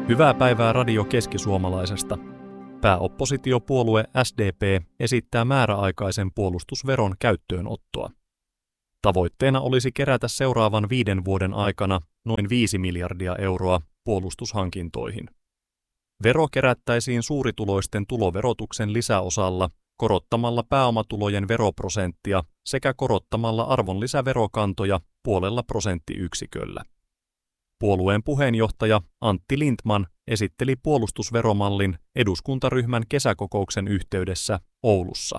Hyvää päivää Radio Keski-Suomalaisesta. Pääoppositiopuolue SDP esittää määräaikaisen puolustusveron käyttöönottoa. Tavoitteena olisi kerätä seuraavan 5 vuoden aikana noin 5 miljardia euroa puolustushankintoihin. Vero kerättäisiin suurituloisten tuloverotuksen lisäosalla, korottamalla pääomatulojen veroprosenttia sekä korottamalla arvonlisäverokantoja 0,5%. Puolueen puheenjohtaja Antti Lindtman esitteli puolustusveromallin eduskuntaryhmän kesäkokouksen yhteydessä Oulussa.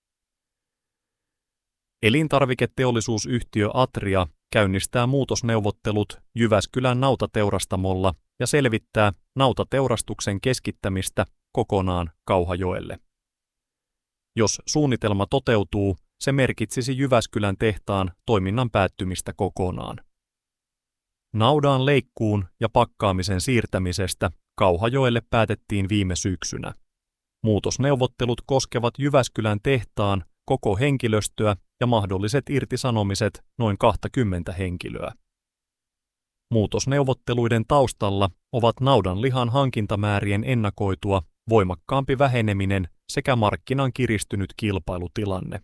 Elintarviketeollisuusyhtiö Atria käynnistää muutosneuvottelut Jyväskylän nautateurastamolla ja selvittää nautateurastuksen keskittämistä kokonaan Kauhajoelle. Jos suunnitelma toteutuu, se merkitsisi Jyväskylän tehtaan toiminnan päättymistä kokonaan. Naudan leikkuun ja pakkaamisen siirtämisestä Kauhajoelle päätettiin viime syksynä. Muutosneuvottelut koskevat Jyväskylän tehtaan koko henkilöstöä ja mahdolliset irtisanomiset noin 20 henkilöä. Muutosneuvotteluiden taustalla ovat naudanlihan hankintamäärien ennakoitua voimakkaampi väheneminen sekä markkinan kiristynyt kilpailutilanne.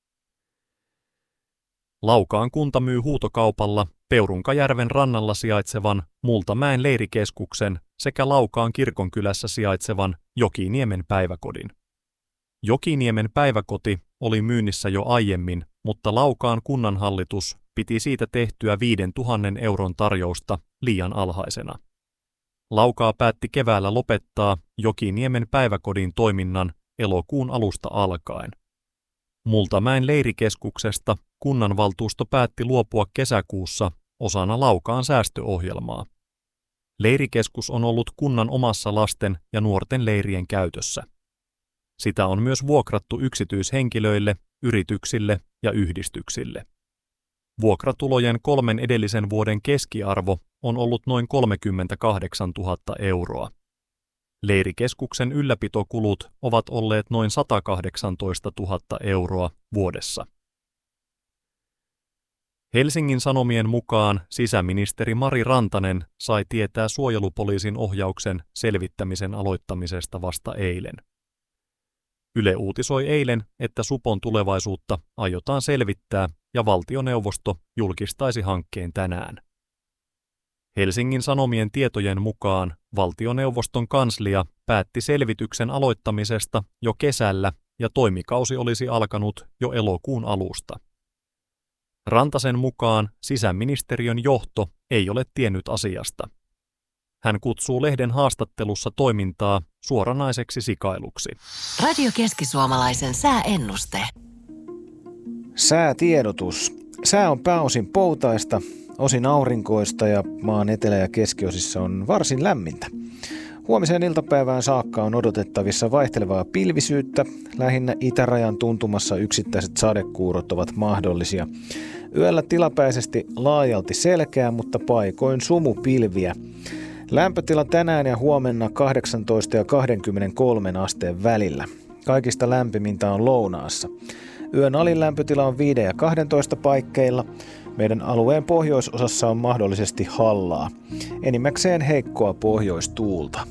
Laukaan kunta myy huutokaupalla Peurunkajärven rannalla sijaitsevan Multamäen leirikeskuksen sekä Laukaan kirkonkylässä sijaitsevan Jokiniemen päiväkodin. Jokiniemen päiväkoti oli myynnissä jo aiemmin, mutta Laukaan kunnanhallitus piti siitä tehtyä 5 000 euron tarjousta liian alhaisena. Laukaa päätti keväällä lopettaa Jokiniemen päiväkodin toiminnan elokuun alusta alkaen. Multamäen leirikeskuksesta kunnanvaltuusto päätti luopua kesäkuussa osana Laukaan säästöohjelmaa. Leirikeskus on ollut kunnan omassa lasten ja nuorten leirien käytössä. Sitä on myös vuokrattu yksityishenkilöille, yrityksille ja yhdistyksille. Vuokratulojen 3 edellisen vuoden keskiarvo on ollut noin 38 000 euroa. Leirikeskuksen ylläpitokulut ovat olleet noin 118 000 euroa vuodessa. Helsingin Sanomien mukaan sisäministeri Mari Rantanen sai tietää suojelupoliisin ohjauksen selvittämisen aloittamisesta vasta eilen. Yle uutisoi eilen, että supon tulevaisuutta aiotaan selvittää ja valtioneuvosto julkistaisi hankkeen tänään. Helsingin Sanomien tietojen mukaan valtioneuvoston kanslia päätti selvityksen aloittamisesta jo kesällä ja toimikausi olisi alkanut jo elokuun alusta. Rantasen mukaan sisäministeriön johto ei ole tiennyt asiasta. Hän kutsuu lehden haastattelussa toimintaa suoranaiseksi sikailuksi. Radio Keski-Suomalaisen sääennuste. Säätiedotus. Sää on pääosin poutaista, osin aurinkoista ja maan etelä- ja keskiosissa on varsin lämmintä. Huomiseen iltapäivään saakka on odotettavissa vaihtelevaa pilvisyyttä. Lähinnä itärajan tuntumassa yksittäiset sadekuurot ovat mahdollisia. Yöllä tilapäisesti laajalti selkeää, mutta paikoin sumupilviä. Lämpötila tänään ja huomenna 18 ja 23 asteen välillä. Kaikista lämpimintä on lounaassa. Yön alin lämpötila on 5 ja 12 paikkeilla. Meidän alueen pohjoisosassa on mahdollisesti hallaa. Enimmäkseen heikkoa pohjoistuulta.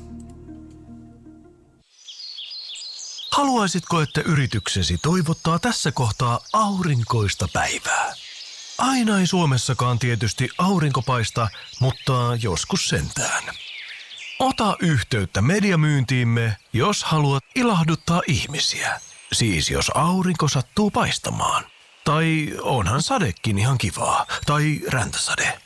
Haluaisitko, että yrityksesi toivottaa tässä kohtaa aurinkoista päivää? Aina ei Suomessakaan tietysti aurinko paista, mutta joskus sentään. Ota yhteyttä mediamyyntiimme, jos haluat ilahduttaa ihmisiä. Siis jos aurinko sattuu paistamaan. Tai onhan sadekin ihan kivaa. Tai räntäsade.